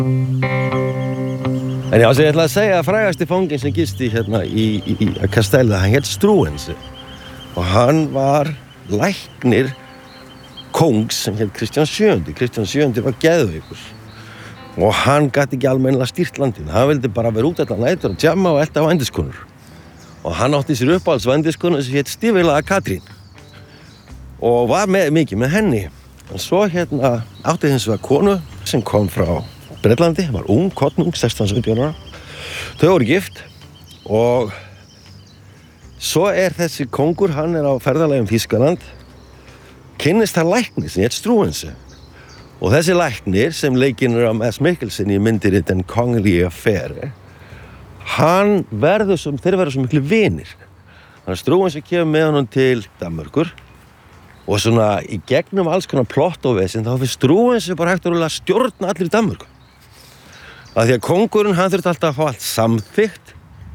En já, sem ég ætla að segja að frægasti fanginn sem gisti hérna í Kastellið, hann hét Struensee og hann var læknir kóngs sem hét Kristján VII. Kristján VII var geðveikur og hann gat ekki almennilega stýrt landinu. Hann vildi bara vera út allan nætur og djamma og elta á vændiskonur. Og hann átti sér uppáhalds vændiskonu sem hét Stífilaga Katrín og var mikið með henni. En svo hérna átti hins vegar konu sem kom frá Bretlandi, var ung, kottnung, 16-17 ára. Þau voru gift og svo þessi kóngur, hann á ferðalagi Þýskaland, kynnist hann læknir sem hét Struensee. Og þessi læknir sem leikinn af Mads Mikkelsen í myndirinn Den kongelige affære, þeir verða svo miklu vinir. Þannig að Struensee kemur með honum til Danmerkur og svona í gegnum alls konar plott og vesinn þá fyrir Struensee bara hægt að stjórna allir í Danmörku. Af því að kóngurinn, hann þurfti alltaf að fá allt samþykkt